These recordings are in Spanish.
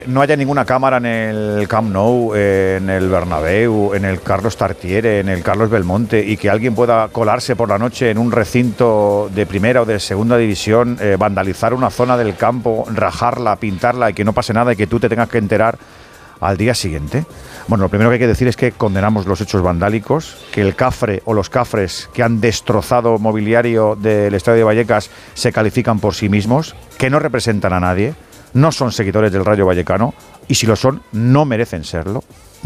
no haya ninguna cámara en el Camp Nou, en el Bernabéu, en el Carlos Tartiere, en el Carlos Belmonte, y que alguien pueda colarse por la noche en un recinto de primera o de segunda división, vandalizar una zona del campo, rajarla, pintarla y que no pase nada y que tú te tengas que enterar al día siguiente. Bueno, lo primero que hay que decir es que condenamos los hechos vandálicos, que el cafre o los cafres que han destrozado mobiliario del Estadio de Vallecas se califican por sí mismos, que no representan a nadie, no son seguidores del Rayo Vallecano y si lo son, no merecen serlo.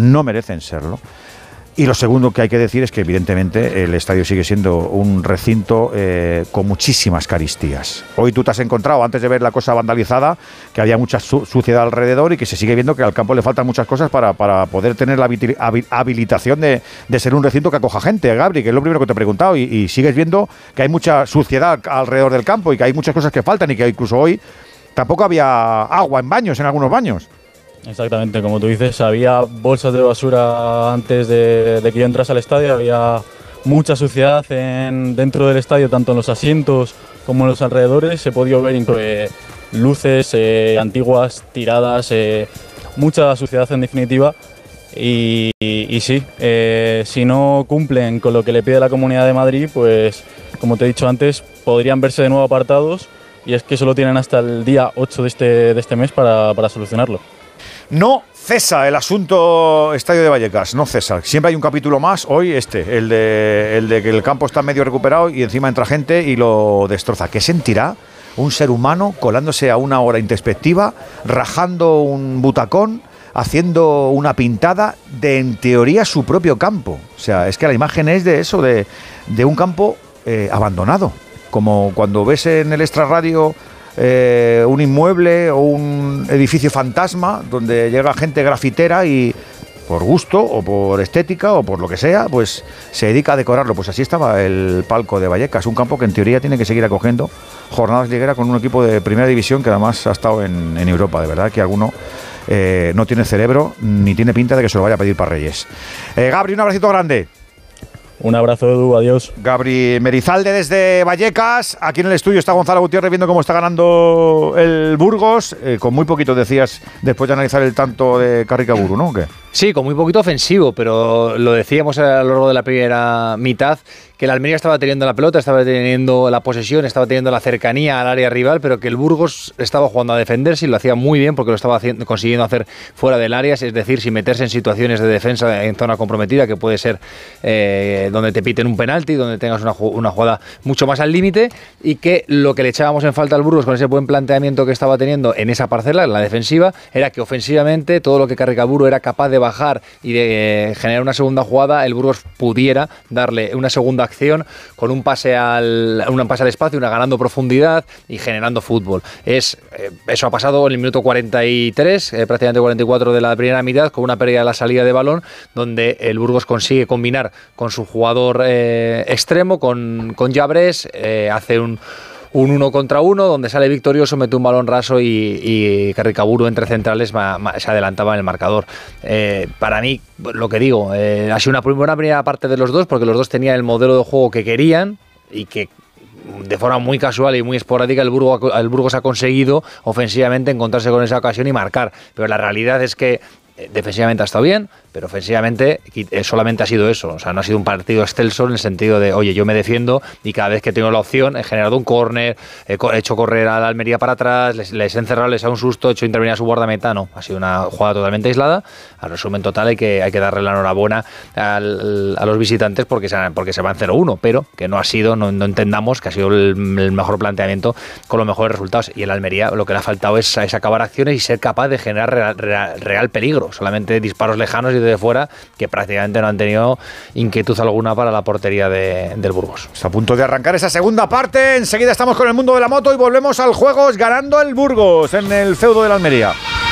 Y lo segundo que hay que decir es que evidentemente el estadio sigue siendo un recinto con muchísimas caristías. Hoy tú te has encontrado, antes de ver la cosa vandalizada, que había mucha suciedad alrededor y que se sigue viendo que al campo le faltan muchas cosas para poder tener la habilitación de ser un recinto que acoja gente, Gabri, que es lo primero que te he preguntado, y sigues viendo que hay mucha suciedad alrededor del campo y que hay muchas cosas que faltan y que incluso hoy tampoco había agua en baños, en algunos baños. Exactamente, como tú dices, había bolsas de basura antes de que yo entrase al estadio, había mucha suciedad dentro del estadio, tanto en los asientos como en los alrededores. Se podía ver incluso luces antiguas tiradas, mucha suciedad en definitiva. Y sí, si no cumplen con lo que le pide la Comunidad de Madrid, pues como te he dicho antes, podrían verse de nuevo apartados, y es que solo tienen hasta el día 8 de este mes para solucionarlo. No cesa el asunto Estadio de Vallecas, no cesa. Siempre hay un capítulo más, hoy el de que el campo está medio recuperado y encima entra gente y lo destroza. ¿Qué sentirá un ser humano colándose a una hora introspectiva, rajando un butacón, haciendo una pintada de, en teoría, su propio campo? O sea, es que la imagen es de eso, de un campo abandonado. Como cuando ves en el extrarradio un inmueble o un edificio fantasma donde llega gente grafitera y por gusto o por estética o por lo que sea, pues se dedica a decorarlo. Pues así estaba el palco de Vallecas, un campo que en teoría tiene que seguir acogiendo jornadas ligueras con un equipo de primera división que además ha estado en Europa. De verdad que alguno no tiene cerebro ni tiene pinta de que se lo vaya a pedir para Reyes. Gabri, un abracito grande. Un abrazo, Edu, adiós. Gabri Merizalde desde Vallecas. Aquí en el estudio está Gonzalo Gutiérrez viendo cómo está ganando el Burgos. Con muy poquito, decías, después de analizar el tanto de Carricaburu, ¿no? ¿O qué? Sí, con muy poquito ofensivo, pero lo decíamos a lo largo de la primera mitad, que el Almería estaba teniendo la pelota, estaba teniendo la posesión, estaba teniendo la cercanía al área rival, pero que el Burgos estaba jugando a defenderse y lo hacía muy bien porque lo estaba consiguiendo hacer fuera del área, es decir, sin meterse en situaciones de defensa en zona comprometida, que puede ser donde te piten un penalti, donde tengas una jugada mucho más al límite, y que lo que le echábamos en falta al Burgos con ese buen planteamiento que estaba teniendo en esa parcela, en la defensiva, era que ofensivamente todo lo que Carricaburu era capaz de bajar y de generar una segunda jugada, el Burgos pudiera darle una segunda acción con un pase al espacio, una ganando profundidad y generando fútbol. Eso ha pasado en el minuto 43, prácticamente 44 de la primera mitad, con una pérdida de la salida de balón, donde el Burgos consigue combinar con su jugador extremo, con Llabrés, hace un 1 contra 1, donde sale victorioso, mete un balón raso y Carricaburu entre centrales se adelantaba en el marcador. Para mí, lo que digo, ha sido una buena primera parte de los dos, porque los dos tenían el modelo de juego que querían y que de forma muy casual y muy esporádica el Burgos ha conseguido ofensivamente encontrarse con esa ocasión y marcar. Pero la realidad es que defensivamente ha estado bien, pero ofensivamente solamente ha sido eso. O sea, no ha sido un partido excelso en el sentido de, oye, yo me defiendo y cada vez que tengo la opción he generado un córner, he hecho correr a la Almería para atrás, les he encerrado, les he dado un susto, he hecho intervenir a su guardameta. No, ha sido una jugada totalmente aislada. Al resumen total hay que darle la enhorabuena a los visitantes porque se van 0-1, pero que no ha sido, no entendamos que ha sido el mejor planteamiento con los mejores resultados. Y el Almería lo que le ha faltado es acabar acciones y ser capaz de generar real peligro. Solamente disparos lejanos y de fuera que prácticamente no han tenido inquietud alguna para la portería del Burgos. Está a punto de arrancar esa segunda parte. Enseguida estamos con el mundo de la moto y volvemos al Juegos ganando el Burgos en el feudo de la Almería.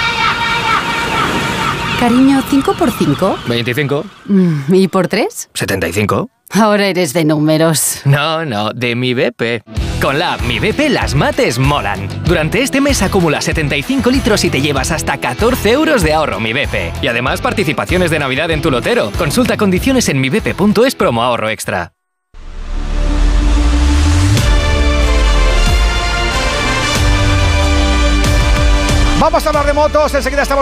Cariño, 5 por 5. 25. ¿Y por 3? 75. Ahora eres de números. No, de mi BP. Con la app Mi BP las mates molan. Durante este mes acumula 75 litros y te llevas hasta 14 euros de ahorro Mi BP. Y además participaciones de Navidad en tu lotero. Consulta condiciones en mibp.es promo ahorro extra. Vamos a hablar de motos, enseguida estamos